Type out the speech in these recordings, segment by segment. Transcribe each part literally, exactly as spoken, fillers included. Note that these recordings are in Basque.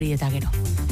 eta gero.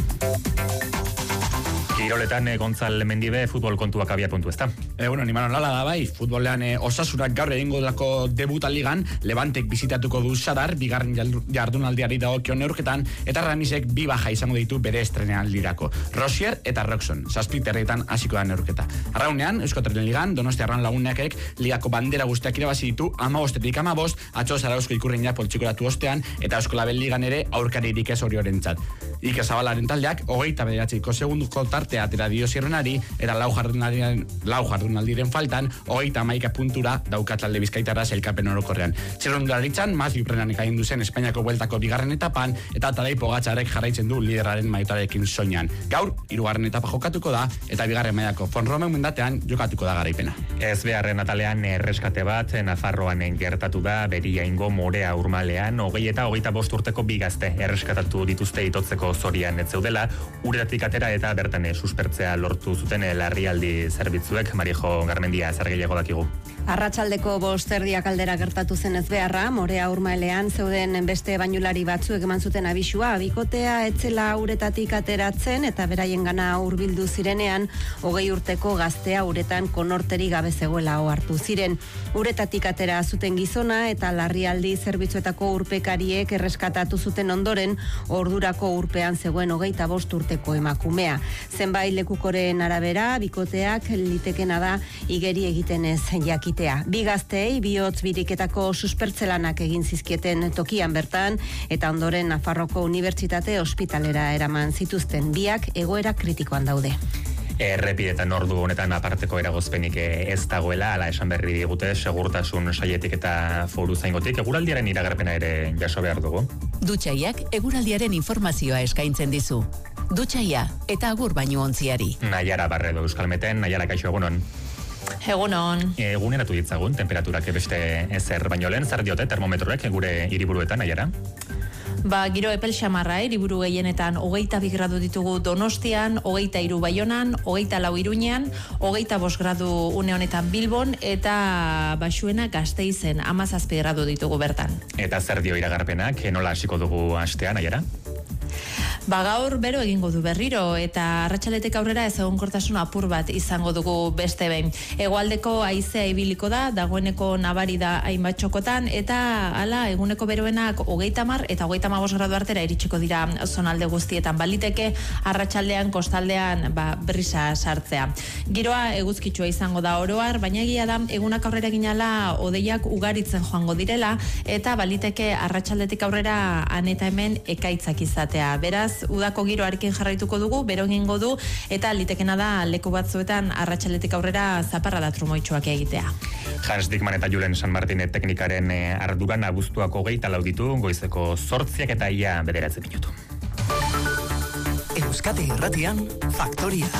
Kiroletan e, Gontzal Mendibe futbol kontuak abia puntu, ezta? Egun honi manon lala da bai, futbolean e, Osasunak gaur egingo delako debuta ligan, Levantek bizitatuko du Sadar, bigarren jardunaldiari dagokion neurketan, eta Ramisek bi baja izango ditu bere estrenealdirako. Rosier eta Roxon, zazpiterretan hasiko da neurketa. Arraunean, Euskotren ligan, Donostiarran laguneakek ligako bandera guztiak irabazi ditu, amabostetik amabost, atzo Zarauzko ikurriñak poltsikoratu ostean, eta Euskolabel ligan ere aurkaririk ez oriorentzat. Ike Zabalaren taldeak, hogeita bederatziko segunduko tartea atera dio zirrenari, eta lau jardunaldiren, lau jardunaldiren faltan, hogeita hamaika puntura dauka talde bizkaitarra sailkapen orokorrean. Txirrondularitzan, Matthew Prenanek agindu zen Espainiako bueltako bigarren etapan, eta Tadej Pogačarek jarraitzen du liderraren mailatarekin soinean. Gaur, hirugarren etapa jokatuko da, eta bigarren mailako Von Romen mendatean jokatuko da garaipena. Ez beharren atalean erreskate bat, Nafarroan gertatu da, Beriaingo Morea Urmalean, hogei eta hogeita bost urteko bigazte erreskatatu dituzte itotzeko zorian ez zeudela, uretatik atera eta bertan suspertzea lortu zuten larrialdi zerbitzuek. Marijo Garmendia, zer gehiago dakigu? Arratsaldeko bosterdiak aldera gertatu zen ez beharra, Morea Urmaelean zeuden beste bainulari batzuek eman zuten abisua, bikotea etzela uretatik ateratzen eta beraien gana hurbildu zirenean, hogei urteko gaztea uretan konorteri gabe zegoela ohartu ziren. Uretatik atera zuten gizona eta larrialdi zerbitzuetako urpekariek erreskatatu zuten ondoren, ordurako urpean zegoen hogeita bost urteko emakumea. Zenbait lekukoren arabera, bikoteak litekena da igeri egiten ez jakitea. Bi gazteei bihotz biriketako suspertzelanak egin zizkieten tokian bertan, eta ondoren Nafarroko Unibertsitate ospitalera eraman zituzten. Biak egoera kritikoan daude. Errepidetan ordu honetan aparteko eragozpenik ez dagoela, ala esan berri digute segurtasun saietik eta foru zaingotik. Eguraldiaren iragarpena ere jaso behar dugu. Dutxaiak eguraldiaren informazioa eskaintzen dizu. Dutxaia eta agur baino ontziari. Naiara Barredo Euskalmeten, Naiara, kaixo, egunon. Egunon. Eguneratu ditzagun, temperaturak beste ezer baino lehen, zer diote termometroek gure hiriburuetan, Naiara? Ba, giro epel xamarra, hiriburu gehienetan hogeita bi gradu ditugu Donostian, hogeita hiru Baionan, hogeita lau Iruñean, hogeita bost gradu une honetan Bilbon, eta basuena Gasteizen, hamazazpi gradu ditugu bertan. Eta zer dio iragarpenak, nola hasiko dugu astean, Naiara? Ba, gaur bero egingo du berriro eta arratsaletik aurrera ez egonkortasun apur bat izango dugu beste behin. Hegoaldeko haizea ibiliko da, dagoeneko nabari da hainbat txokotan, eta hala eguneko beroenak hogeita hamar eta hogeita hamabost gradu artera iritsiko dira zonalde guztietan. Baliteke arratsaldean kostaldean ba, brisa sartzea. Giroa eguzkitsua izango da oroar, baina egia da egunak aurrera ginala hodeiak ugaritzen joango direla, eta baliteke arratsaldetik aurrera han eta hemen ekaitzak izatea. Beraz, udako giroarekin jarraituko dugu, bero egingo du, eta litekena da leku batzuetan arratsaletik aurrera zaparra da trumoitxoak egitea. Hans Dickman eta Julen San Martine teknikaren arduran abuztuako gehi talauditu, goizeko zortziak eta ia bederatzen minutu. Euskadi Irratian, Faktoria.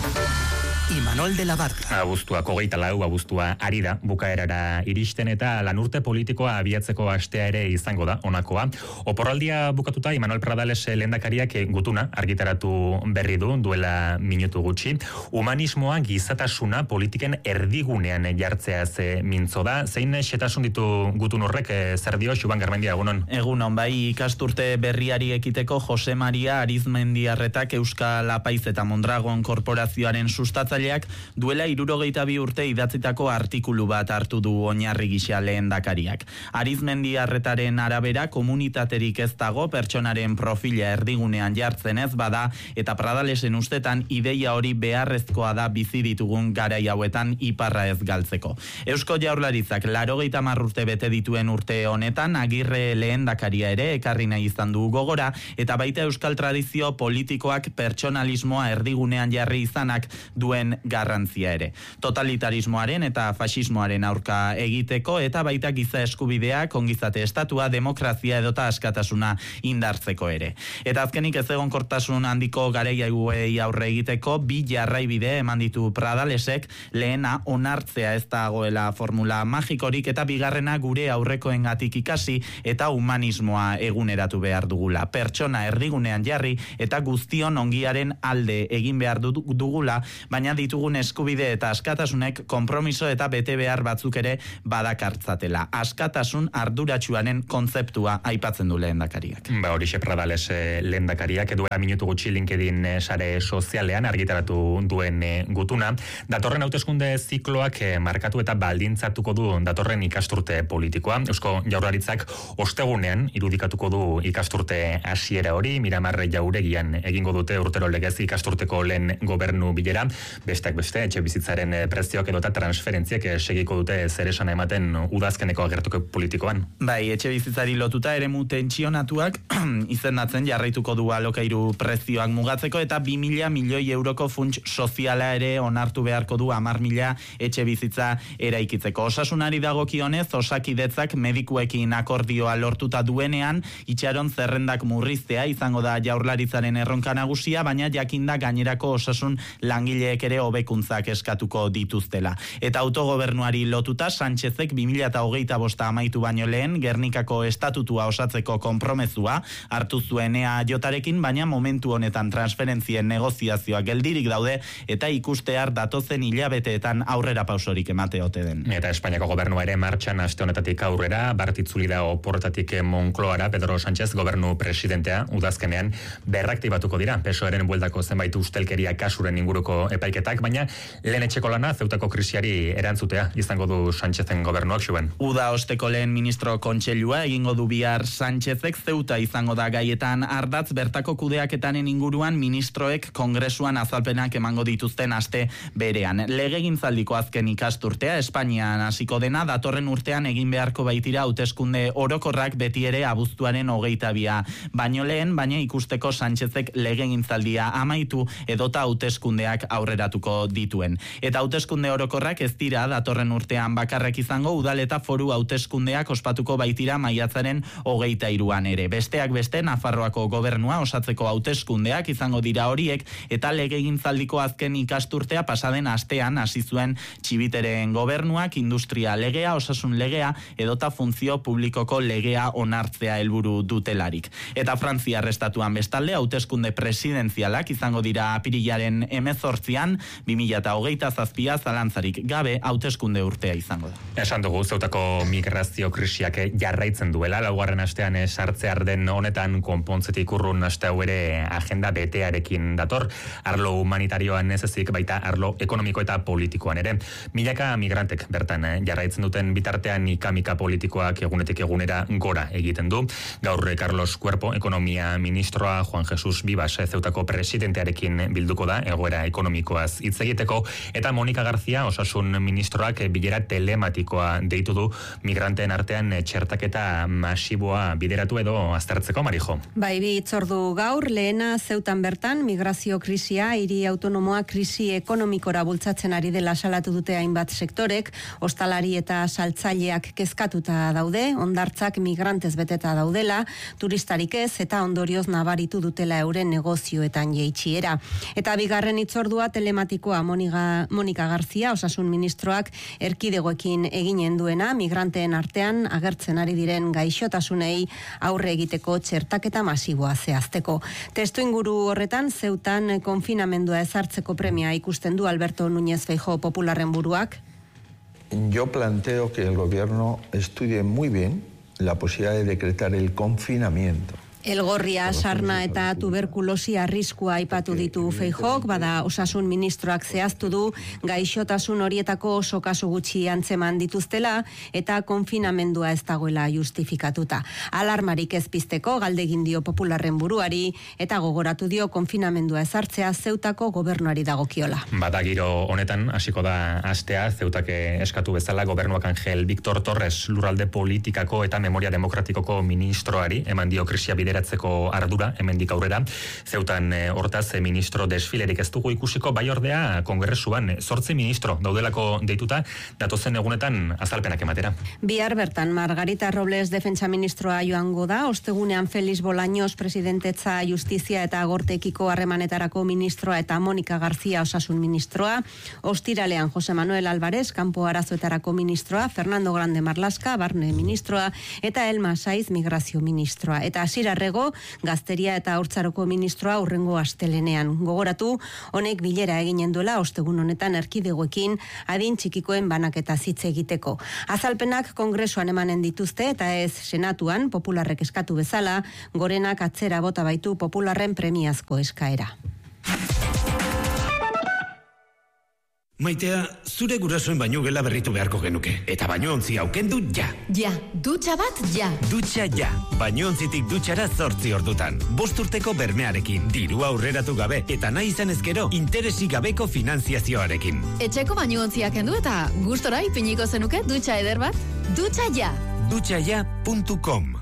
Imanol de la Barca. Abuztuako geita lau, abuztua ari da, bukaerara iristen eta lanurte politikoa abiatzeko astea ere izango da, honakoa. Oporraldia bukatuta, Imanol Pradales lehendakariak gutuna argitaratu berri du, duela minutu gutxi. Humanismoa gizatasuna politiken erdigunean jartzeaz mintzo da. Zein xetasun ditu gutun horrek, zer dio, Xuban Garmendia, egunon? Egunon, bai, ikasturte berriari ekiteko Jose Maria Arizmendiarretak Euskal Apaiz eta Mondragon korporazioaren sustatza duela hirurogeita bi urte idatzitako artikulu bat hartu du oinarri gisa lehendakariak. Arizmendiarretaren arabera komunitaterik ez dago pertsonaren profila erdigunean jartzen ez bada, eta Pradalesen ustetan ideia hori beharrezkoa da bizi ditugun garai hauetan iparra ez galtzeko. Eusko Jaurlaritzak laurogeita hamar urte bete dituen urte honetan Agirre lehendakaria ere ekarri nahi izan du gogora, eta baita euskal tradizio politikoak pertsonalismoa erdigunean jarri izanak duen garrantzia ere. Totalitarismoaren eta faxismoaren aurka egiteko eta baita giza eskubideak, ongizate estatua, demokrazia edota askatasuna indartzeko ere. Eta azkenik ez egonkortasun handiko garaiai aurre egiteko bi jarraibide eman ditu Pradalesek, lehena onartzea ez dagoela formula magikorik, eta bigarrena gure aurrekoengatik ikasi eta humanismoa eguneratu behar dugula. Pertsona erdigunean jarri eta guztion ongiaren alde egin behar dugula, baina baina ditugun eskubide eta askatasunek konpromiso eta bete behar batzuk ere badakartzatela. Askatasun arduratsuaren kontzeptua aipatzen du lehendakariak. Ba, horixe Pradales lehendakariak duela minutu gutxi LinkedIn sare sozialean argitaratu duen gutuna. Datorren hauteskunde zikloak markatu eta baldintzatuko du datorren ikasturte politikoa. Eusko Jaurlaritzak ostegunean irudikatuko du ikasturte hasiera hori, Miramar Jauregian egingo dute urtero legez ikasturteko lehen gobernu bilera, besteak beste etxe bizitzaren prezioak edota transferentziak segiko dute zeresan ematen udazkeneko agertuko politikoan. Bai, etxe bizitzari lotuta eremu tentsionatuak izendatzen jarraituko du alokairu prezioak mugatzeko eta bi mila milioi euroko funts soziala ere onartu beharko du hamar mila etxe bizitza eraikitzeko. Osasunari dagokionez, Osakidetzak medikuekin akordioa lortuta duenean, itxaron zerrendak murriztea izango da Jaurlaritzaren erronka nagusia, baina jakinda gainerako osasun langileek ere hobekuntzak eskatuko dituztela. Eta autogobernuari lotuta, Sánchezek bi mila hogeita bosta amaitu baino lehen, Gernikako estatutua osatzeko konpromezua hartu zuen E A Jotarekin, baina momentu honetan transferentzien negoziazioa geldirik daude eta ikustear datozen hilabeteetan aurrera pausorik emate ote den. Eta Espainiako gobernua ere martxan aste honetatik aurrera, bartitzuli da oporretatik Moncloara, Pedro Sánchez gobernu presidentea udazkenean berraktibatuko dira. P S O Eren bueltako zenbait ustelkeria kasuren inguruko epaiketak, baina lehen etxeko lana Zeutako krisiari erantzutea izango du Sánchezen gobernuak xuen. Uda osteko lehen ministro kontseilua egingo du bihar Sánchezek. Zeuta izango da gaietan ardatz, bertako kudeaketanen inguruan ministroek kongresuan azalpenak emango dituzten aste berean. Legegintzaldiko azken ikasturtea Espainian hasiko dena, datorren urtean egin beharko baitira hauteskunde orokorrak beti ere abuztuaren hogeita bia. Baino lehen, baina ikusteko Sánchezek legegintzaldia amaitu edota hauteskundeak aurreratuko dituen. Eta hauteskunde orokorrak ez dira datorren urtean bakarrak izango, udal eta foru hauteskundeak ospatuko baitira maiatzaren hogeita hiruan ere. Besteak beste, Nafarroako gobernua osatzeko hauteskundeak izango dira horiek, eta legegintzaldiko azken ikasturtea pasaden astean hasi zuen Txibiteren gobernuak industria legea, osasun legea edota funtzio publikoko legea onartzea helburu dutelarik. Eta Frantziar estatuan bestalde hauteskunde presidenzialak izango dira apirilaren hemezortzian, bi mila hogeita zazpia zalantzarik gabe hauteskunde urtea izango da. Esan dugu Zeutako migrazio krisiak jarraitzen duela, laugarren astean sartzear den honetan konpontzetik urrun aste hau ere agenda betearekin dator, arlo humanitarioan ez ezik baita arlo ekonomiko eta politikoan ere. Milaka migrantek bertan eh, jarraitzen duten bitartean ikamika politikoak egunetik egunera gora egiten du. Gaur Carlos Cuerpo, ekonomia ministroa, Juan Jesus Vivas Zeutako presidentearekin bilduko da egoera ekonomikoaz hitz egiteko, eta Monika García, osasun ministroak bilera telematikoa deitu du migranteen artean txertaketa masiboa bideratu edo aztertzeko, Marijo. Bai, bi hitzordu gaur, lehena Zeutan bertan migrazio krisia, hiri autonomoa krisi ekonomikora bultzatzen ari dela salatu dute hainbat sektorek, ostalari eta saltzaileak kezkatuta daude, hondartzak migrantez beteta daudela, turistarik ez eta ondorioz nabaritu dutela euren negozioetan jeitsiera. Eta bigarren hitzordua telematikoa Monika, Monika García, osasun ministroak erkidegoekin eginen duena, migranteen artean agertzen ari diren gaixotasunei aurre egiteko txertaketa masiboa zehazteko. Testu inguru horretan, Zeutan konfinamendua ezartzeko premia ikusten du Alberto Núñez Feijóo popularren buruak. Yo planteo que el gobierno estudie muy bien la posibilidad de decretar el confinamiento. Elgorria, sarna eta tuberkulosi arriskua aipatu ditu Feijóok, bada osasun ministroak zehaztu du gaixotasun horietako oso kasu gutxi antzeman dituztela eta konfinamendua ez dagoela justifikatuta. Alarmarik ez pizteko galdegin dio popularren buruari eta gogoratu dio konfinamendua ezartzea Zeutako gobernuari dagokiola. Bada giro honetan hasiko da astea, Zeutak eskatu bezala gobernuak Angel Víctor Torres lurralde politikako eta memoria demokratikoko ministroari eman dio krisia bide bideratzeko ardura, hemendik aurrera. Zeutan e, hortaz, e, ministro desfilerik ez dugu ikusiko, bai ordea kongresuan zortzi ministro daudelako deituta, datozen egunetan azalpenak ematera. Bihar bertan, Margarita Robles defentsa ministroa joango da, ostegunean Feliz Bolaños presidentetza justizia eta gortekiko harremanetarako ministroa eta Monika García osasun ministroa, ostiralean Jose Manuel Álvarez kanpo arazoetarako ministroa, Fernando Grande Marlaska barne ministroa eta Elma Saiz migrazio ministroa. Eta Asier Abrego, Gazteria eta Haurtzaroko ministroa hurrengo astelenean. Gogoratu, honek bilera eginen duela ostegun honetan erkidegoekin adin txikikoen banaketa hitz egiteko. Azalpenak kongresuan emanen dituzte eta ez senatuan popularrek eskatu bezala, Gorenak atzera bota baitu popularren premiazko eskaera. Maitea, zure gurasoen baino gela berritu beharko genuke. Eta baino ontzi aukendu ja. Ja, dutxa bat ja. Dutxa ja. Baino ontzitik dutxara zortzi ordutan. Bost urteko bermearekin, dirua aurreratu gabe, eta nahi izan ezkero, interesi gabeko finanziazioarekin. Etxeko baino ontziak kendu eta gustora ipiniko zenuke dutxa eder bat? Dutxa ja. dutxa ja puntu com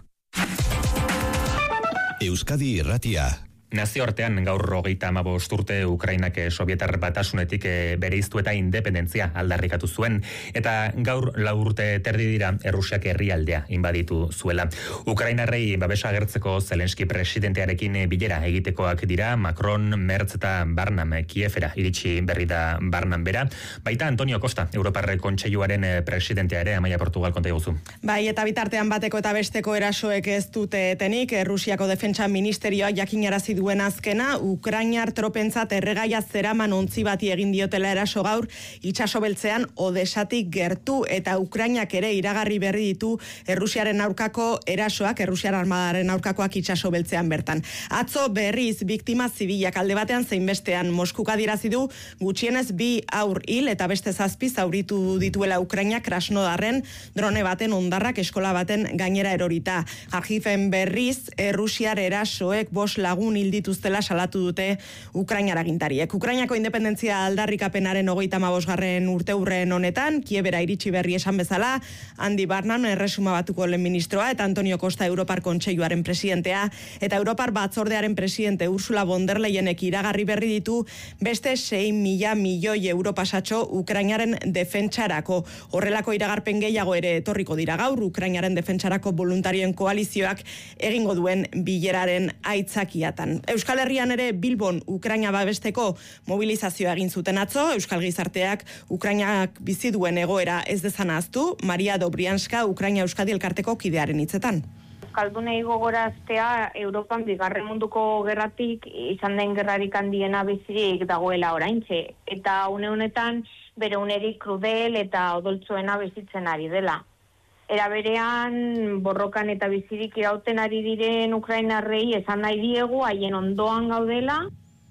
Euskadi Irratia. Nazioartean gaur hogeita hamabost urte Ukrainak Sobietar Batasunetik bereiztu eta independentzia aldarrikatu zuen, eta gaur lau urte terdi dira Errusiak herrialdea inbaditu zuela. Ukrainarrei babesa agertzeko Zelenski presidentearekin bilera egitekoak dira Macron, Merz eta Barnam Kievera iritsi berri da Barnam bera. Baita Antonio Costa, Europar Kontseiluaren presidentea ere, Amaia Portugal konta iguzu. Bai, eta bitartean bateko eta besteko erasoek ez dute etenik, Errusiako defentsa ministerioak jakinarazi duen azkena, Ukrainar tropentzat erregaia zeraman ontzi bati egin diotela eraso gaur, itsaso beltzean Odesatik gertu, eta Ukrainak ere iragarri berri ditu Errusiaren aurkako erasoak, Errusiar armadaren aurkakoak itsaso beltzean bertan. Atzo berriz biktima zibilak alde batean zein bestean, Moskuk adierazi du gutxienez bi aur hil eta beste zazpi zauritu dituela Ukrainak Krasnodarren drone baten hondarrak eskola baten gainera erorita. Argifen berriz Errusiar erasoek bost lagun hil dituztela salatu dute Ukrainar agintariek. Ukrainako independentzia aldarrikapenaren hogeita hamabosgarren urteurren honetan, Kievera iritsi berri esan bezala, Andy Barnum erresuma batuko lehen ministroa eta Antonio Costa Europar Kontseiluaren presidentea eta Europar Batzordearen presidente Ursula von der Leyenek iragarri berri ditu beste sei mila milioi euro pasatxo Ukrainaren defentsarako. Horrelako iragarpen gehiago ere etorriko dira gaur, Ukrainaren defentsarako voluntarioen koalizioak egingo duen bileraren aitzakiatan. Euskal Herrian ere Bilbon Ukraina babesteko mobilizazioa egin zuten atzo, Euskal Gizarteak Ukrainak bizi duen egoera ez dezan ahaztu, Maria Dobrianska Ukraina Euskadi elkarteko kidearen hitzetan. Euskaldunei gogoraztea Europan bigarren munduko gerratik izan den gerrarik handiena bizirik dagoela oraintxe, eta une honetan bere unerik krudel eta odoltzuena bizitzen ari dela. Era berean, borrokan eta bizirik irauten ari diren Ukrainarrei esan nahi diegu, haien ondoan gaudela.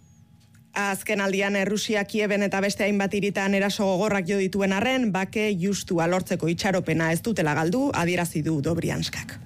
Azken aldian Errusia Kieven eta beste hainbat hiritan eraso gogorrak jo dituen arren, bake justua lortzeko itxaropena ez dutela galdu, adierazi du Dobrianskak.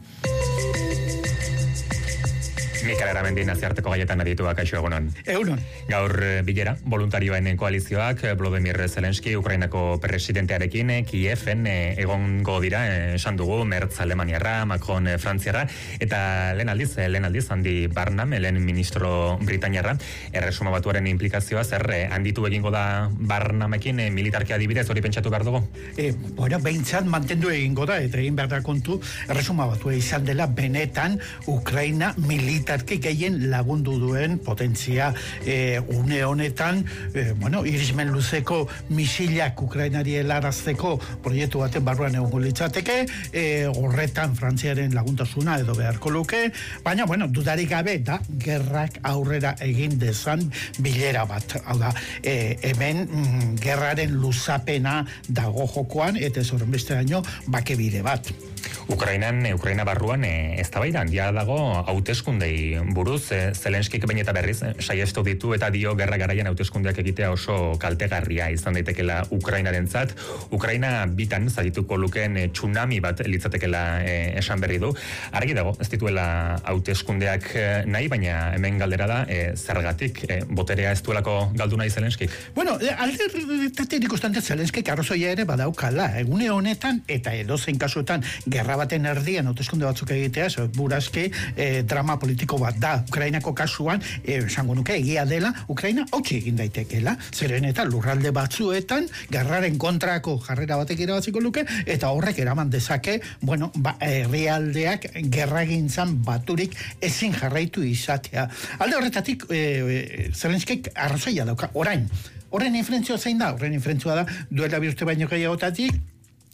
Mikel Aramendi naziarteko gaietan adituak, kaixo egunon. Egunon. Gaur voluntarioen voluntarioen koalizioak Volodymyr Zelenski Ukrainako presidentearekin Kieven egongo dira, esan dugu, Merz Alemaniarra, Macron Frantziarra, eta lehen aldiz, lehen aldiz, handi Barnam, lehen ministro Britainiarra, erresuma batuaren implikazioa, zer handitu egingo da Barnamekin militarki adibidez, hori pentsatu behar dugu? E, bueno, behintzat mantendu egingo da, eta egin behar da kontu, erresuma batua izan dela benetan Ukraina militar gehien lagundu duen potentzia e, une honetan, e, bueno, irismen luzeko misilak Ukrainari helarazteko proiektu baten barruan egongo litzateke, e, horretan Frantziaren laguntasuna edo beharko luke, baina, bueno, dudarik gabe da, gerrak aurrera egin dezan bilera bat. Hau da, e, hemen mm, gerraren luzapena dago jokoan, eta ez horren beste daño, bake bide bat. Ukrainan, Ukraina barruan e, ez da baidan, dia dago hauteskundei buruz, e, Zelenskik bain eta berriz e, saiestu ditu eta dio gerra garaien hauteskundeak egitea oso kaltegarria izan daitekela Ukrainarentzat. Ukraina bitan zadituko lukeen e, tsunami bat litzatekela e, esan berri du. Argi dago, ez dituela hauteskundeak e, nahi, baina hemen galdera da e, zergatik e, boterea ez duelako galdu nahi Zelenskik. Bueno, aldertatik ikusten Zelenskik arrazoia ere badaukala, egune honetan eta edozein kasuetan gerra baten erdian hauteskunde batzuk egitea, ez burazki e, drama politiko bat da. Ukrainako kasuan, esango nuke egia dela, Ukraina hautsi egin daitekela, zeren eta lurralde batzuetan gerraren kontrako jarrera batek irabaziko luke, eta horrek eraman dezake, bueno, ba, herrialdeak gerragintzan baturik ezin jarraitu izatea. Alde horretatik, e, e, Zelenskik arrazoia dauka, orain, horren infrentzioa zein da? Horren infrentzioa da, duela bi urte baino gehiagotatik,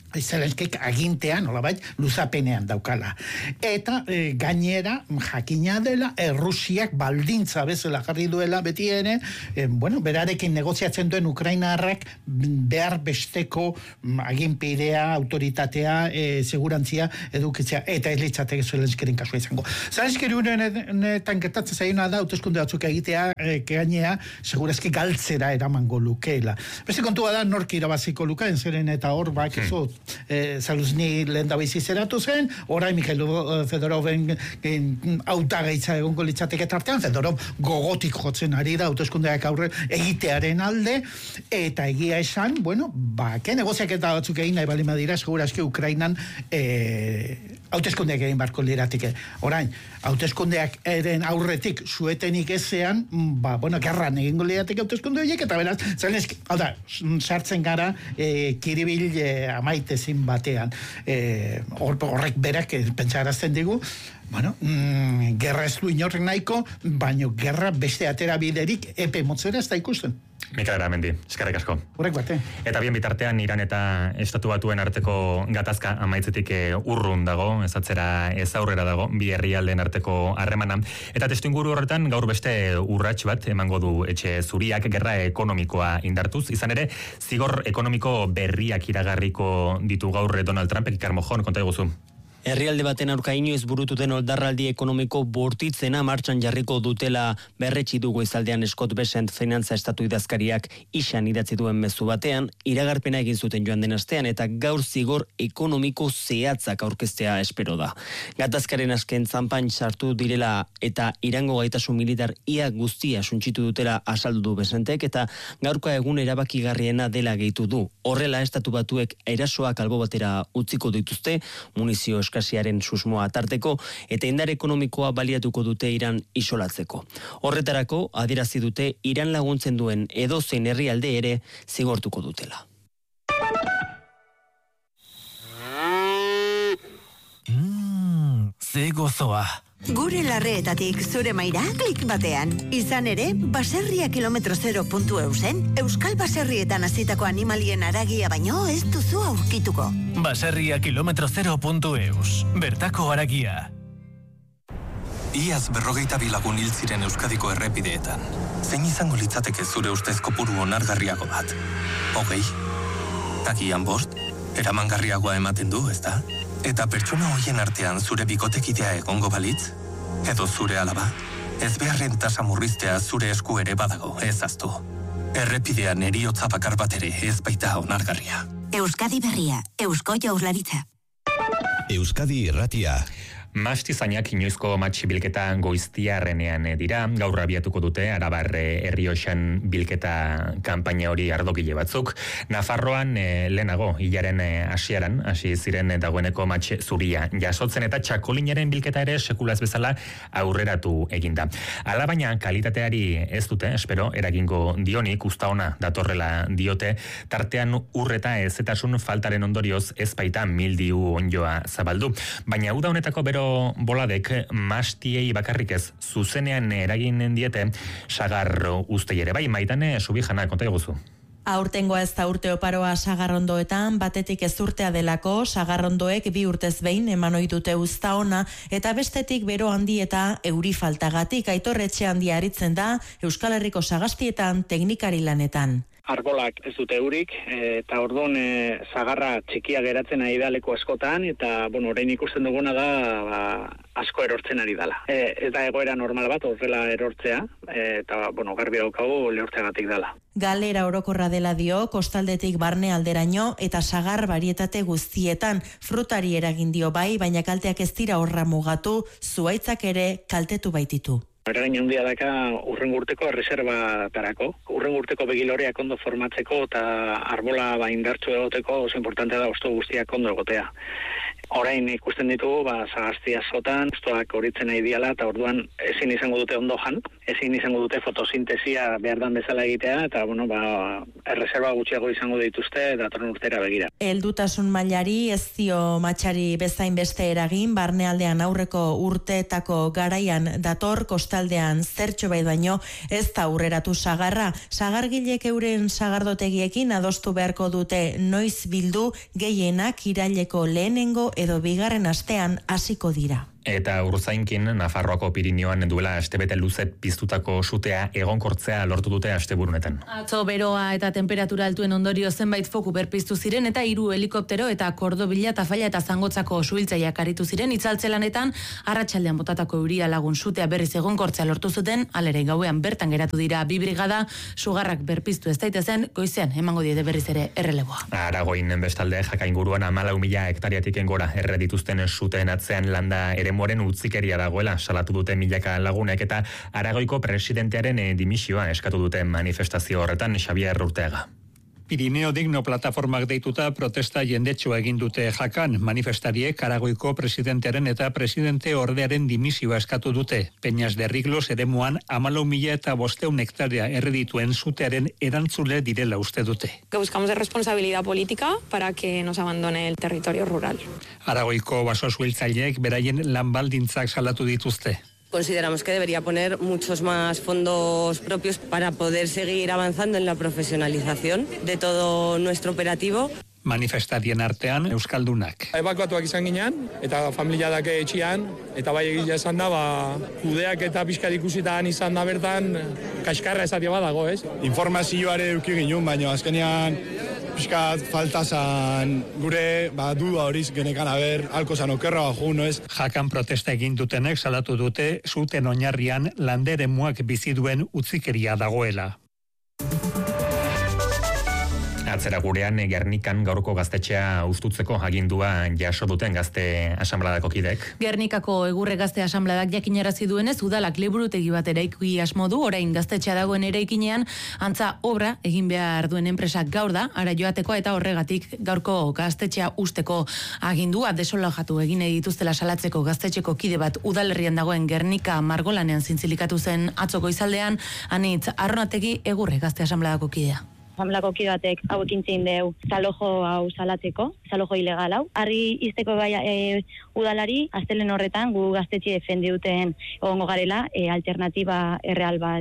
Zelenskik agintean, nolabait, luzapenean daukala. Eta e, gainera, jakina dela, Errusiak baldintza bezala jarri duela beti ere, e, bueno, berarekin negoziatzen duen Ukrainarrak behar besteko aginpidea, autoritatea, e, segurantzia edukitzea, eta ez litzateke Zelenskiren kasua izango. Zelenskiri unetan gertatzen zaiuna da, hauteskunde batzuk egitea, e, gainea, segurazki galtzera eramango lukeela. Beste kontua da, nork irabaziko lukaen, zeren eta hor, bak, ez hmm. Eh, Zaluzny lehen da bizi zeratu zen, orain Mikhail Fedoroven hautagaitza egongo litzateke tartean, Fedorov gogotik jotzen ari da hauteskundeak aurre egitearen alde, eta egia esan, bueno, bake negoziak eta batzuk egin nahi balima dira, segurazki Ukrainan eh, hauteskundeak egin barko liratike. Orain, hauteskundeak eren aurretik suetenik ezean, ba, bueno, gerran egingo lirateke hauteskunde horiek, eta beraz, Zelenski, hau da, sartzen gara eh, kiribil eh, amaitezin batean. Eh, horrek berak eh, pentsarazten digu, bueno, mm, gerra ez du inorrek nahiko, baino gerra beste atera biderik epe motzera ez da ikusten. Mikael Aramendi, eskerrik asko. Horrek bate. Eta bien bitartean Iran eta Estatu Batuen arteko gatazka amaitzetik urrun dago, ez atzera ez aurrera dago, bi herrialdeen arteko harremana. Eta testuinguru horretan gaur beste urrats bat emango du etxe zuriak gerra ekonomikoa indartuz. Izan ere, zigor ekonomiko berriak iragarriko ditu gaur Donald Trumpek. Ikarmojon, konta eguzu. Herrialde baten aurka inoiz burututen oldarraldi ekonomiko bortitzena martxan jarriko dutela berretsi dugu izaldean Scott Bessent finantza estatu idazkariak isan idatzi duen mezu batean, iragarpena egin zuten joan den astean eta gaur zigor ekonomiko zehatzak aurkeztea espero da. Gatazkaren azken zanpain sartu direla eta Irango gaitasun militar ia guztia suntsitu dutela azaldu du Bessentek eta gaurkoa egun erabakigarriena dela gehitu du. Horrela estatu batuek erasoak albo batera utziko dituzte, munizio eskasiaren susmoa tarteko eta indar ekonomikoa baliatuko dute Iran isolatzeko. Horretarako adierazi dute Iran laguntzen duen edozein herrialde ere zigortuko dutela. Mm, ze gozoa. Gure larreetatik zure maira klik batean. Izan ere, baserria kilometro zero puntu eusen, Euskal Baserrietan hasitako animalien aragia baino ez duzu aurkituko. Baserria kilometro zero puntu eus, bertako aragia. Iaz berrogeita bilagun hil ziren Euskadiko errepideetan. Zein izango litzateke zure ustez kopuru onargarriago bat? Hogei? Takian bost? Eramangarriagoa ematen du, ezta? Eta pertsona hoien artean zure bikotekidea egongo balitz? Edo zure alaba? Ez beharren tasa murriztea zure esku ere badago, ez aztu. Errepidean eriotza bakar bat ere ez baita onargarria. Euskadi Berria, Eusko Jaurlaritza. Euskadi Irratia. Mastizainak inoizko matxibilketa goiztiarrenean dira, gaur abiatuko dute Arabar Errioxan bilketa kanpaina hori ardogile batzuk. Nafarroan eh, lehenago, hilaren hasieran hasi ziren dagoeneko matxe zuria jasotzen eta txakolinaren bilketa ere sekulaz bezala aurreratu eginda. Hala baina kalitateari ez dute, espero, eragingo dionik, usta ona datorrela diote, tartean urreta ezetasun faltaren ondorioz ez baita mildiu onjoa zabaldu. Baina uda honetako bero boladek mastiei bakarrik ez zuzenean eragin diete sagar ustei ere. Bai, Maitane Subijana, konta eguzu. Aurtengoa ez da urte oparoa sagarrondoetan, batetik ez urtea delako, sagarrondoek bi urtez behin eman ohi dute uzta ona, eta bestetik bero handi eta euri faltagatik aitorretxe handia aritzen da Euskal Herriko sagastietan teknikari lanetan. Arbolak ez dute eurik, eta orduan e, zagarra txikia geratzen ari da leku askotan, eta, bueno, orain ikusten duguna da, ba, asko erortzen ari dela. E, ez da egoera normal bat, horrela erortzea, e, eta, bueno, garbi daukagu lehortzeagatik dela. Galera orokorra dela dio, kostaldetik barne alderaino, eta sagar barietate guztietan, frutari eragin dio bai, baina kalteak ez dira horra mugatu, zuaitzak ere kaltetu baititu. Eragin handia daka urrengo urteko erreserbatarako. Urrengo urteko begiloreak ondo formatzeko eta arbola ba indartsu egoteko oso importantea da hosto guztiak ondo egotea. Orain ikusten ditugu, ba, sagazti askotan, hostoak horitzen nahi diala, eta orduan ezin izango dute ondo jan, ezin izango dute fotosintesia behar dan bezala egitea, eta, bueno, ba, erreserba gutxiago izango dituzte datorren urtera begira. Heldutasun mailari ez dio matxari bezain beste eragin, barnealdean aurreko urteetako garaian dator, kostaldean zertxo bai baino ez da aurreratu sagarra. Sagargilek euren sagardotegiekin adostu beharko dute noiz bildu, gehienak iraileko lehenengo edo bigarren astean hasiko dira. Eta Urzainkin, Nafarroako Pirinioan duela astebete luze piztutako sutea egonkortzea lortu dute asteburunetan. Atzo beroa eta temperatura altuen ondorio zenbait foku berpiztu ziren eta hiru helikoptero eta kordobila, tafalla eta zangotzako suhiltzaileak aritu ziren itzaltzelanetan, arratsaldean botatako euria lagun sutea berriz egonkortzea lortu zuten, alere gauean bertan geratu dira bi brigada, sugarrak berpiztu ez daitezen, goizean emango diete berriz ere erreleboa. Aragoin bestalde jakainguruan hamalau mila hektariatik gora erre dituzten suteen atzean landa eremuaren utzikeria dagoela salatu dute milaka lagunek eta Aragoiko presidentearen dimisioa eskatu dute manifestazio horretan Xabier Urteaga. Pirineo Digno plataformak deituta protesta jendetsua egin dute jakan, manifestariek Aragoiko presidentearen eta presidente ordearen dimisioa eskatu dute. Peñas de Riglos eremuan hamalau mila eta bosteun hektarea erredituen sutearen erantzule direla uste dute. Que buscamos de responsabilidad política para que nos abandone el territorio rural. Aragoiko baso suhiltzaileek beraien lan baldintzak salatu dituzte. Consideramos que debería poner muchos más fondos propios para poder seguir avanzando en la profesionalización de todo nuestro operativo. Manifestarien artean euskaldunak. Ebakuatuak izan ginean, eta familia dake etxian, eta bai egia esan da, ba, kudeak eta pixkat ikusitan izan da bertan, kaskarra esatia badago, ez? Informazioare euki ginen, baina azkenean pixkat faltazan gure ba, duda horiz genekan haber, alko zan okerra baju, no ez? Jakan protesta egin dutenek salatu dute zuten oinarrian landeremuak bizi duen utzikeria dagoela. Atzera gurean Gernikan gaurko gaztetxea ustutzeko agindua jaso duten gazte asanbladako kidek. Gernikako egurre gazte asanbladak jakinarazi duenez udalak liburutegi bat eraiki asmo du, orain gaztetxea dagoen eraikinean antza obra egin behar duen enpresak gaur da, ara joateko eta horregatik gaurko gaztetxea usteko agindua desolajatu egin dituztela salatzeko gaztetxeko kide bat udalerrian dagoen Gernika margolanean zintzilikatu zen atzoko izaldean, anitz arronategi egurre gazte asanbladako kidea. Asamblako kide batek hauekin zein deu zalojo hau salatzeko, zalojo ilegal hau. Argi izteko bai e, udalari, astelen horretan gu gaztetxe defendi duten egongo garela e, alternatiba erreal bat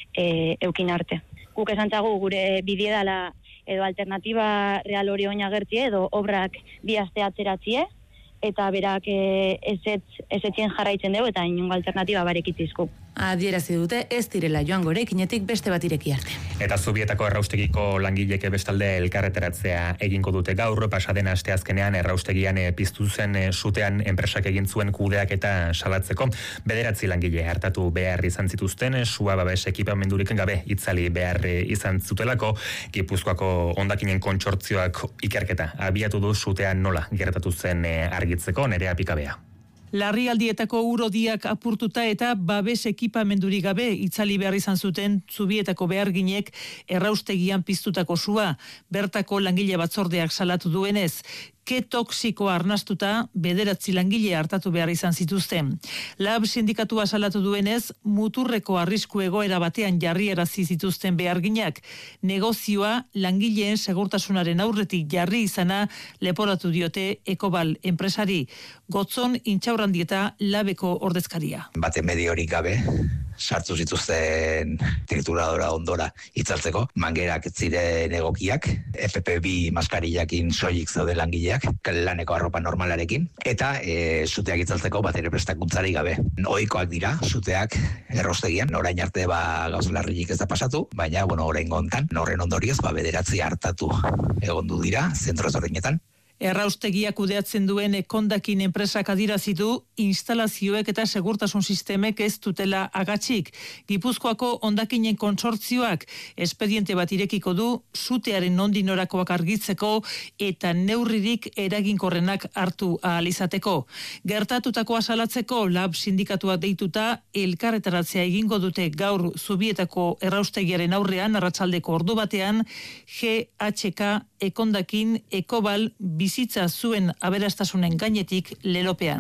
e, eukin arte. Guk esantzagu gure bidiedala edo alternatiba real hori oina gertie edo obrak bi aste atzeratzie eta berak e, ezetzen jarraitzen dugu eta inongo alternatiba barekitzizku. Adierazi dute ez direla joango eraikinetik beste bat ireki arte. Eta Zubietako erraustegiko langileke bestalde elkarreteratzea egingo dute gaur, pasaden asteazkenean erraustegian piztu zen sutean enpresak egin zuen kudeak eta salatzeko bederatzi langile hartatu behar izan zituzten, sua babes ekipamendurik gabe itzali behar izan zutelako, Gipuzkoako hondakinen kontsortzioak ikerketa abiatu du sutean nola gertatu zen argitzeko, Nerea Pikabea. Larrialdietako urodiak apurtuta eta babes ekipamendurik gabe itzali behar izan zuten Zubietako beharginek erraustegian piztutako sua, bertako langile batzordeak salatu duenez. Ke toksikoa arnastuta bederatzi langile hartatu behar izan zituzten. Lab sindikatua salatu duenez, muturreko arrisku egoera batean jarrierazi zituzten beharginak. Negozioa langileen segurtasunaren aurretik jarri izana leporatu diote Ekobal enpresari. Gotzon intxaurrandieta Labeko ordezkaria. Bate mediorik gabe, sartu zituzten trituradora ondora itzaltzeko, mangerak ziren egokiak, F P bi maskarillakin soilik zaude langileak, laneko arropa normalarekin, eta e, suteak itzaltzeko bat ere prestakuntzari gabe. Ohikoak dira, suteak errostegian, orain arte ba gauz larririk ez da pasatu, baina, bueno, orain gontan, horren ondorioz, ba bederatzi hartatu egondu dira, zentro ezberdinetan. Erraustegiak kudeatzen duen Ekondakin enpresak adirazitu instalazioek eta segurtasun sistemek ez dutela agatxik. Gipuzkoako hondakinen kontsortzioak espediente bat irekiko du sutearen nondinorakoak argitzeko eta neurririk eraginkorrenak hartu ahal izateko. Gertatutakoa salatzeko Lab sindikatua deituta elkarretaratzea egingo dute gaur Zubietako erraustegiaren aurrean arratsaldeko ordu batean G H K Ekondakin Ekobal bizitza zuen aberastasunen gainetik lelopean.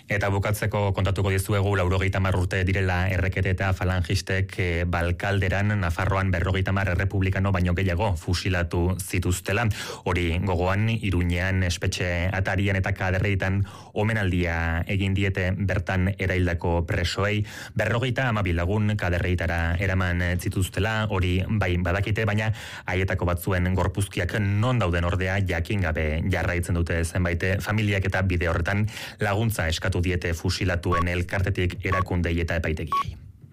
Eta bukatzeko kontatuko dizuegu laurogeita hamar urte direla errekete eta falangistek e, Balkalderan, Nafarroan berrogeita hamar errepublikano baino gehiago fusilatu zituztela. Hori gogoan, Iruñean, espetxe atarian eta kaderreitan omenaldia egin diete bertan eraildako presoei. Berrogeita hamabi lagun kaderreitara eraman zituztela, hori bai badakite, baina haietako batzuen gorpuzkiak non dauden ordea jakin gabe jarraitzen dute zenbait familiak eta bide horretan laguntza eskatu diete fusilatuen elkartetik erakundei eta epaitegiei.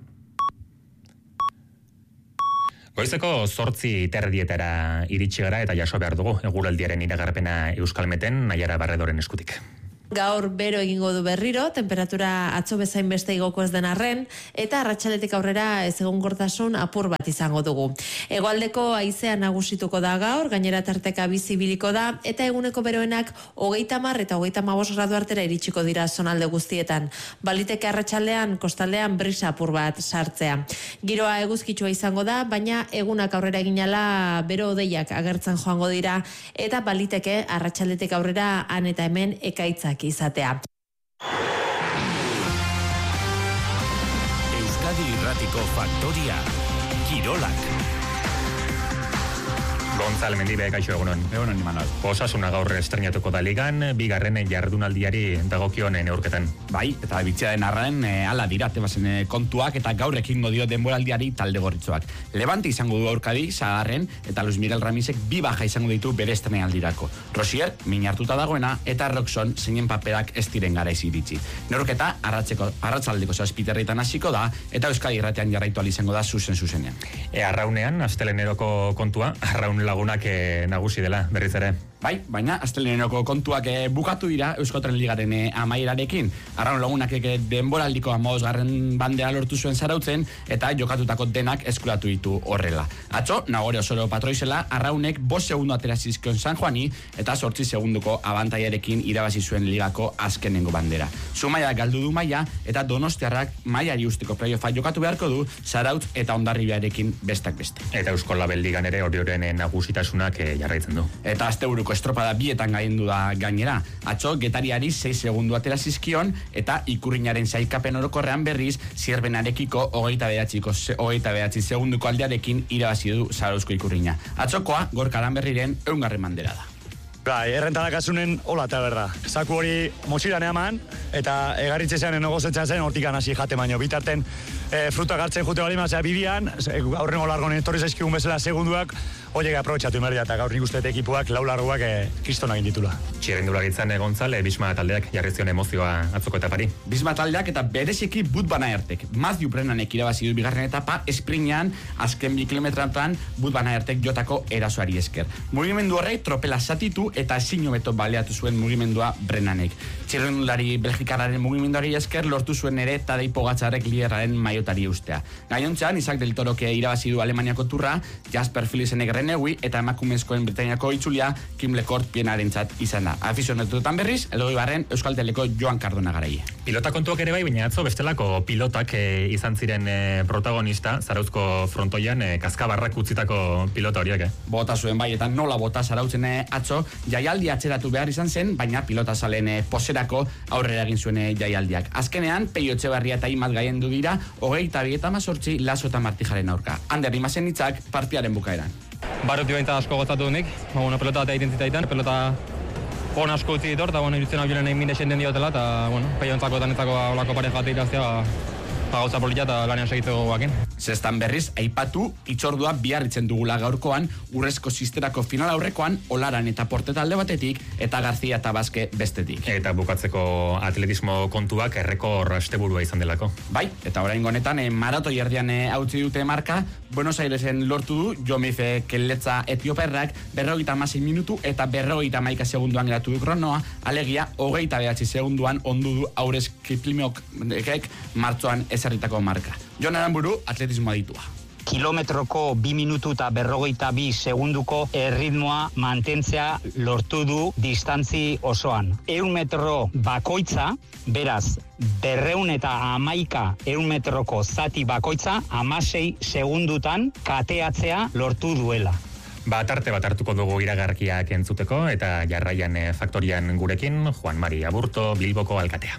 Goizeko zortzi terdietara iritsi gara eta jaso behar dugu eguraldiaren iragarpena Euskalmeten Naiara Barredoren eskutik. Gaur bero egingo du berriro, temperatura atzo bezain beste igoko ez den arren, eta arratsaletik aurrera ezegonkortasun apur bat izango dugu. Hegoaldeko haizea nagusituko da gaur, gainera tarteka bizibiliko da, eta eguneko beroenak hogeita hamar eta hogeita hamabost gradu artera iritsiko dira zonalde guztietan. Baliteke arratsaldean kostaldean brisa apur bat sartzea. Giroa eguzkitsua izango da, baina egunak aurrera eginala bero hodeiak agertzen joango dira, eta baliteke arratsaldetik aurrera han eta hemen ekaitzak izatea. Euskadi Irratiko Faktoria Kirolak. Gonzal Mendibe, kaixo egunon. Egunon, Imanol. Osasuna gaur estrenatuko da ligan, bigarren jardunaldiari dagokion neurketan. Bai, eta bitxea den arren, e, ala dira, tebazen e, kontuak, eta gaur ekingo dio denboraldiari talde gorritzoak. Levante izango du aurkadi, Sagarren, eta Luis Miguel Ramizek bi baja izango ditu bere estrenaldirako. Rosier, min hartuta dagoena, eta Roxon, zeinen paperak ez diren garaiz iritsi. Neurketa, arratsaldeko zazpiterritan hasiko da, eta Euskadi Irratean jarraitu izango da zuzen-zuzenean. E, arraunean, asteleneroko kontua, arraun lagunak e, nagusi dela, berriz ere. Bai, baina asteleneroko kontuak e, bukatu dira Euskotren Ligaren e, amaierarekin. Arraun lagunak e, denboraldiko hamabosgarren bandera lortu zuen zarautzen eta jokatutako denak eskuratu ditu horrela. Atzo, Nagore Osoro patroizela, arraunek bost segundo atera zizkion San Juani eta zortzi segunduko abantaiarekin irabazi zuen ligako azkenengo bandera. Zumaia galdu du maila eta Donostiarrak mailari usteko playoffa jokatu beharko du Zarautz eta Hondarribiarekin bestak beste. Eta Eusko Label Ligan ere Orioren nagusitasunak e, jarraitzen du. Eta asteburuko estropada bietan gaindu da gainera. Atzo, Getariari sei segundu atera zizkion eta Ikurriñaren sailkapen orokorrean berriz Zierbenarekiko hogeita behatziko hogeita behatzi segunduko aldearekin irabazi du Zarauzko Ikurriña. Atzokoa, Gorka Aranberriren ehungarren bandera da. Bai, errentalakasunen hola eta berda. Zaku hori motxilan eaman, eta egarritzean enogozetzen zen, hortikan hasi jate baino. Bitarten e, frutak hartzen jute bali mazea bibian, aurrengo largoen etorri zaizkigun bezala segunduak, horiek aprobetxatu imerdia, eta gaur nik uste ekipuak, lau largoak e, kristonak inditula. Txirrendularitzen Gontzal, Bisma taldeak jarrizion emozioa atzoko etapari. Bisma taldeak eta bereziki Bud Banaertek. Matthew Brennanek irabazi du bigarren etapa, esprinean, azken bi kilometratan Bud Banaertek jotako erasoari esker. Mugimendu horrei tropela zatitu eta ezin hobeto baleatu zuen mugimendua Brennanek. Txirrendulari belgikarraren mugimenduari esker lortu zuen ere Tadej Pogačarrek liderraren maiotari ustea. Gainontzean, Isaac del Toroke irabazi du Alemaniako turra, Jasper Philipsenek Renewi eta emakumezkoen Britainiako itzulia Kim Lekort pienarentzat izan da. Afizionatuetan berriz, Eloi Barren, Euskal Teleko Joan Cardona garaie. Pilota kontuak ere bai, baina atzo bestelako pilotak e, izan ziren e, protagonista, Zarauzko frontoian, e, kaskabarrak utzitako pilota horiek. Eh? Bota zuen bai, eta nola bota Zarautzen e, atzo, jaialdi atzeratu behar izan zen, baina pilota salen e, poserako aurrera egin zuen e, jaialdiak. Azkenean, Peio Etxebarria eta Imat gaiendu dira, hogeita bi eta mazortzi Laso eta Martijaren aurka. Ander Imazen hitzak partiaren bukaeran. Barruti baintan asko gozatu denik, ba, bueno, pelota eta identitaitan, pelota on asko utzi ditor, eta bueno, irutzen hau jolen egin minde xenden diotela, eta bueno, Peio entzako eta netzako olako pareja bat iraztea, ba, gauza polita eta lanean segitzeko guakin. Zestan berriz, aipatu, itxordua biarritzen dugula gaurkoan, urrezko zizterako final aurrekoan, Olaran eta Porteta alde batetik, eta Garzia eta Baske bestetik. Eta bukatzeko atletismo kontuak errekor asteburua izan delako. Bai, eta oraingo honetan, e, maratoi erdian e, hautzi dute marka, Buenos Airesen lortu du, Jomife Keletza Etioperrak, berrogeita hamasei minutu eta berrogeita hamaika segunduan geratu du kronoa, alegia, hogeita behatzi segunduan ondu du Aurez Kiplimiok martzoan ezarritako marka. Jon Aranburu, atletismoa ditua. Kilometroko bi minutu eta berrogeita bi segunduko erritmoa mantentzea lortu du distantzi osoan. Eun metro bakoitza, beraz, berreun eta hamaika eun metroko zati bakoitza, hamasei segundutan kateatzea lortu duela. Ba, tarte bat hartuko dugu iragarkiak entzuteko, eta jarraian faktorian gurekin, Juan Mari Aburto, Bilboko alkatea.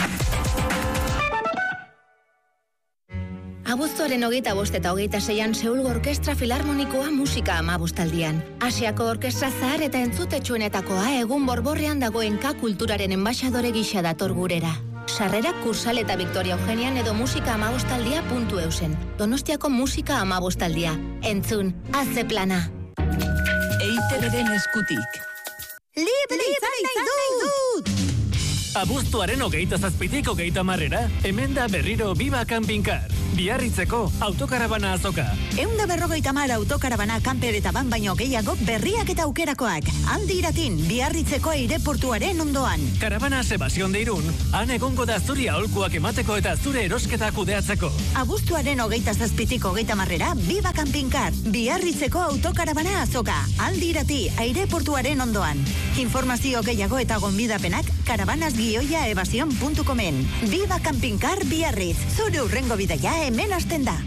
Abuztuaren hogeita bost eta hogeita seian Seulgo Orkestra Filarmonikoa musika amabostaldian. Asiako orkestra zahar eta entzutetsuenetakoa egun borborrean dagoen K kulturaren enbaixadore gisa dator gurera. Sarrerak Kursal eta Victoria Eugenian edo musika amabostaldia puntu eusen. Donostiako musika amabostaldia. Entzun, azze plana. E I Te Beren eskutik. Libre izan nahi dut! Abuztuaren hogeita zazpitik hogeita marrera, hemen da berriro Biba Campingcar. Biarritzeko autokarabana azoka. Eunda berrogeita mar autokarabana kanper eta ban baino gehiago berriak eta aukerakoak. Aldi iratin, Biarritzeko aireportuaren ondoan. Karabana Sebastión de Irún, han egongo da zuri aholkuak emateko eta zure erosketa kudeatzeko. Abuztuaren hogeita zazpitik hogeita marrera, Biba Campingcar. Biarritzeko autokarabana azoka. Aldi irati, aireportuaren ondoan. Informazio gehiago eta gonbidapenak karabanas gioia evasion puntu comen. Biba Campingcar Biarritz. Zure urrengo bidaia hemen hasten da.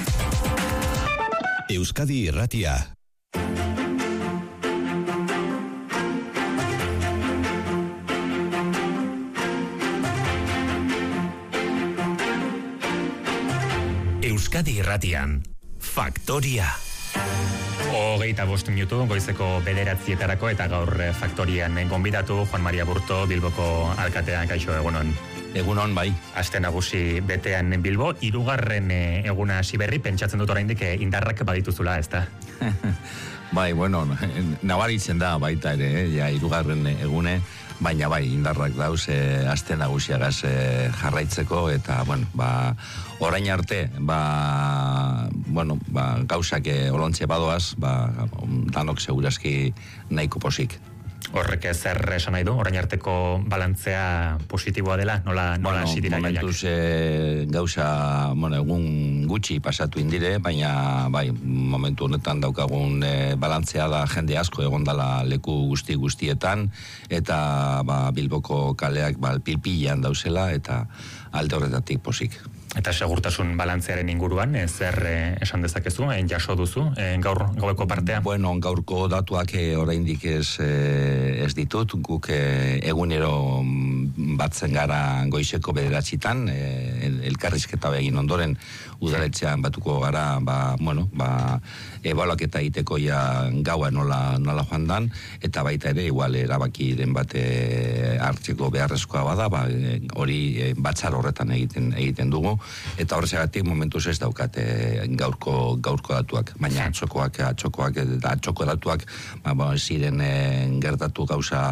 Euskadi Irratia. Euskadi Irratian. Faktoria. Hogeita bost minutu, goizeko bederatzietarako eta gaur Faktorian gonbidatu Juan Maria Burto, Bilboko alkatean, kaixo egunon. Egunon, bai. Aste nagusi betean Bilbo, hirugarren eguna hasi berri, pentsatzen dut oraindik indarrak badituzula, ezta? Bai, bueno, nabaritzen da baita ere, eh? Ja, hirugarren egune, baina bai, indarrak dauz, eh, aste nagusiagaz eh, jarraitzeko, eta, bueno, ba, orain arte, ba, bueno, ba, gauzak eh, olontxe badoaz, ba, danok segurazki nahiko posik. Horrek zer esan nahi du, orain arteko balantzea positiboa dela, nola, nola hasi dira gaiak? Momentuz e, gauza, bueno, egun gutxi pasatu indire, baina bai, momentu honetan daukagun e, balantzea da jende asko egondala leku guzti guztietan, eta ba, Bilboko kaleak ba, pilpilan dauzela, eta alde horretatik posik. Eta segurtasun balantzearen inguruan, zer eh, esan dezakezu, eh, jaso duzu, eh, gaur gaueko partea? Bueno, gaurko datuak eh, oraindik ez, eh, ez ditut, guk eh, egunero batzen gara goizeko bederatzitan, eh, elkarrizketa egin ondoren udaletxean batuko gara, ba, bueno, ba, ebaluaketa egiteko ja gaua nola, nola joan dan, eta baita ere, igual, erabaki den bate hartzeko beharrezkoa bada, ba, hori e, batzar horretan egiten egiten dugu, eta horrezagatik momentuz ez daukat e, gaurko, gaurko datuak, baina atxokoak, atxokoak, eta atxoko datuak, ba, ba, ziren e, gertatu gauza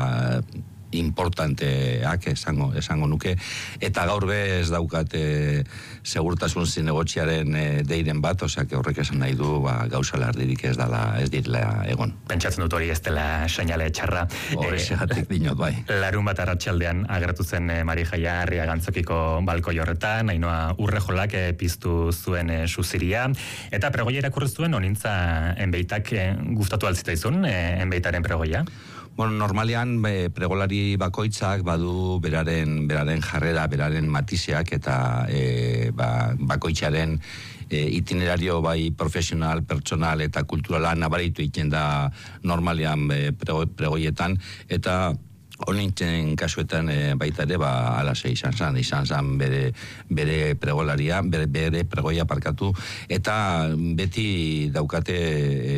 importanteak esango, esango nuke, eta gaur be ez daukat e, segurtasun zinegotxiaren e, deiren bat, osea, horrek esan nahi du ba, gauza lardirik ez dala, ez direla egon. Pentsatzen dut hori ez dela seinale txarra. Horrezegatik dinot, bai. Larun bat arratsaldean agertu zen e, Mari Jaia Arriagantzokiko balkoi horretan, Ainoa Urrejolak e, piztu zuen e, suziria, eta pregoia irakurri zuen onintza enbeitak e, gustatu altzitaizun, e, enbeitaren pregoia? Bueno, normalean be, pregolari bakoitzak badu beraren beraren jarrera, beraren matizeak eta e, ba, bakoitzaren e, itinerario bai profesional, pertsonal eta kulturala nabaritu egiten da normalean be, prego, pregoietan, eta honintzen kasuetan e, baita ere ba, alase izan zan, izan zan bere, bere pregolaria, bere, bere pregoia parkatu, eta beti daukate e,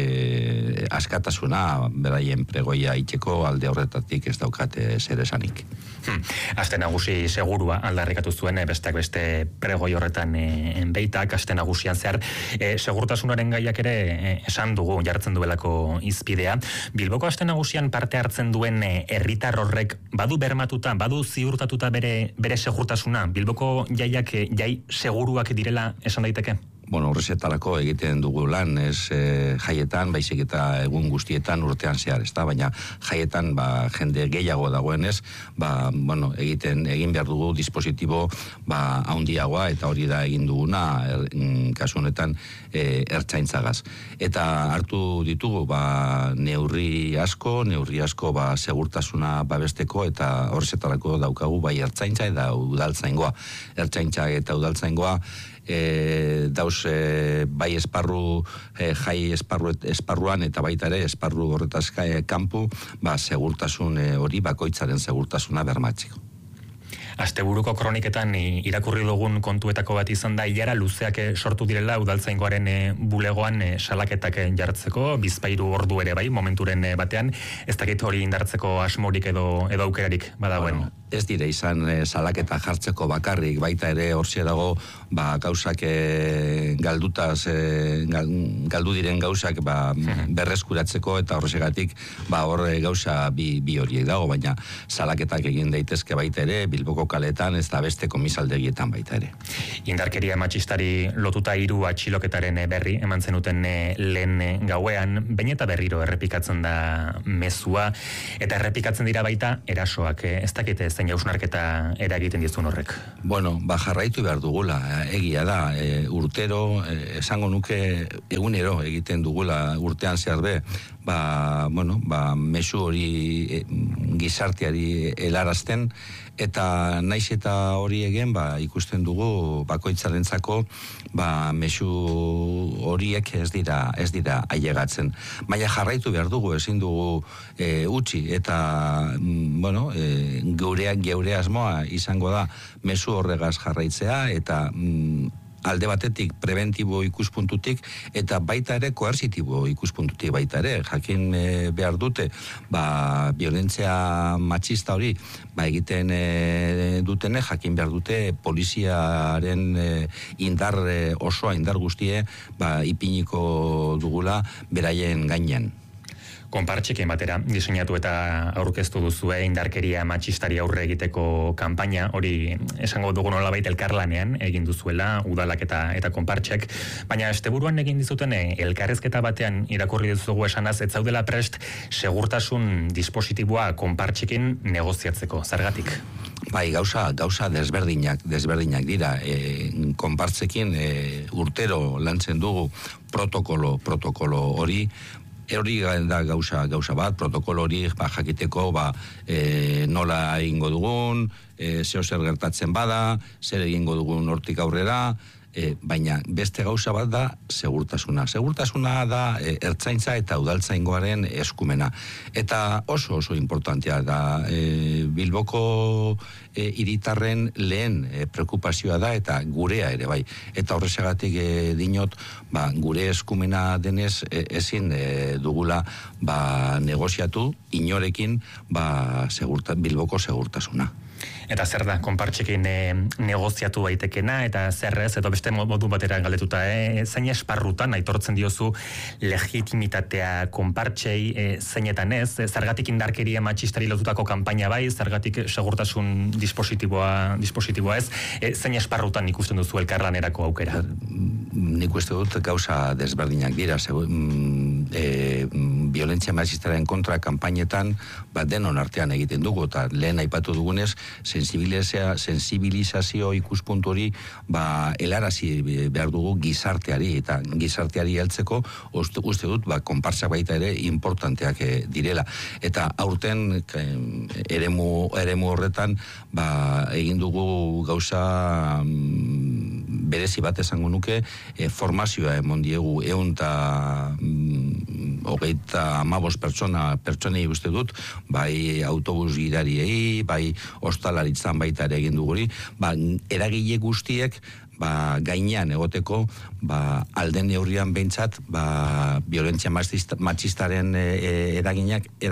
askatasuna beraien pregoia itxeko, alde horretatik ez daukate zer esanik. Hmm. Aste nagusi segurua aldarrikatu zuen, besteak beste pregoi horretan e, enbeitak, aste nagusian zehar, e, segurtasunaren gaiak ere e, esan dugu, jartzen duelako izpidea. Bilboko aste nagusian parte hartzen duen herritar horrek badu bermatuta, badu ziurtatuta bere, bere segurtasuna, Bilboko jaiak jai seguruak direla esan daiteke? Bueno, horrezetarako egiten dugu lan, ez e, jaietan, baizik eta egun guztietan urtean zehar, ez da, baina jaietan ba, jende gehiago dagoenez, ba, bueno, egiten, egin behar dugu dispositibo ba, haundiagoa, eta hori da egin duguna, er, kasu honetan, e, ertzaintzagaz. Eta hartu ditugu, ba, neurri asko, neurri asko, ba, segurtasuna babesteko, eta horrezetarako daukagu, bai ertzaintza eta udaltzaingoa. Ertzaintza eta udaltzaingoa, E, dauz e, bai esparru e, jai esparru, esparruan eta baita ere esparru horretaz e, kanpu ba, segurtasun e, hori bakoitzaren segurtasuna bermatzeko. Asteburuko kroniketan irakurri dugun kontuetako bat izan da, ilara luzeak sortu direla udaltzaingoaren bulegoan salaketak jartzeko, bizpairu ordu ere bai, momenturen batean, ez dakit hori indartzeko asmorik edo, edo aukerarik badagoen. Bueno, ez dire izan e, salaketa jartzeko bakarrik, baita ere hortxe dago, ba, gauzak e, galdutaz, e, galdu diren gauzak ba, berreskuratzeko, eta horregatik ba, hor gauza bi, bi horiek dago, baina salaketak egin daitezke baita ere, Bilboko kaletan, ez da beste komisaldegietan baita ere. Indarkeria matxistari lotuta hiru atxiloketaren berri eman zenuten lehen gauean, baina eta berriro errepikatzen da mezua, eta errepikatzen dira baita erasoak, ez dakite zein hausnarketa eragiten dizun horrek. Bueno, ba jarraitu behar dugula, egia da, e, urtero, e, esango nuke egunero egiten dugula urtean zehar be, ba, bueno, ba, mezu hori e, gizarteari helarazten, eta naiz eta hori egin, ba, ikusten dugu bakoitzarentzako ba, mezu horiek ez dira ez dira ailegatzen. Baina jarraitu behar dugu, ezin dugu e, utzi, eta mm, bueno, e, geureak geure asmoa izango da mezu horregaz jarraitzea, eta mm, alde batetik preventibo ikuspuntutik eta baita ere koersitibo ikuspuntutik baita ere, jakin e, behar dute ba, violentzia matxista hori ba, egiten e, dutene, jakin behar dute poliziaren e, indar e, osoa, indar guztie ba, ipiniko dugula beraien gainean. Konpartxekin batera diseinatu eta aurkeztu duzue indarkeria matxistari aurre egiteko kanpaina, hori esango dugu nolabait elkarlanean egin duzuela udalak eta eta konpartxek, baina asteburuan egin dizuten elkarrezketa batean irakurri duzugu esanaz ez zaudela prest segurtasun dispositiboa konpartxekin negoziatzeko, zergatik? Bai, gauza, gauza desberdinak, desberdinak dira, e, konpartzekin e, urtero lantzen dugu protokolo, protokolo hori, hori da gauza, gauza bat, protokolo hori ba, jakiteko ba, e, nola egingo dugun, e, zeo zer gertatzen bada, zer egingo dugun hortik aurrera, e, baina beste gauza bat da segurtasuna. Segurtasuna da e, ertzaintza eta udaltzaingoaren eskumena. Eta oso oso importantea da e, Bilboko e, hiritarren lehen e, preokupazioa da eta gurea ere bai. Eta horrezagatik e, dinot ba, gure eskumena denez e, ezin e, dugula ba, negoziatu inorekin ba, segurta, Bilboko segurtasuna. Eta zer da, konpartxekin e, negoziatu baitekena, eta zerrez, edo beste modu batera galdetuta, e, zein esparrutan aitortzen diozu legitimitatea konpartxei, e, zeinetan ez, e, zergatik indarkeria matxistari lotutako kanpaina bai, zergatik segurtasun dispositiboa, dispositiboa ez, e, zein esparrutan ikusten duzu elkarlanerako aukera? Nik uste dut gauza desberdinak dira, zeu, mm, e, violentzia matxistaren kontra kanpainetan, bat denon artean egiten dugu, eta lehen aipatu dugunez, sensibilizazio ikuspuntu hori ba, helarazi behar dugu gizarteari, eta gizarteari heltzeko uste, uste dut ba, konpartsak baita ere importanteak direla. Eta aurten eremu, eremu horretan ba, egin dugu gauza mm, berezi bat esango nuke, e, formazioa emon diegu eun eta mm, hogeita amabos pertsona, pertsonei uste dut, bai autobus gidariei, bai ostalaritzan baita ere egin duguri, ba, eragile guztiek ba, gainean egoteko ba, alden neurrian behintzat ba, violentzia matxistaren e, eraginak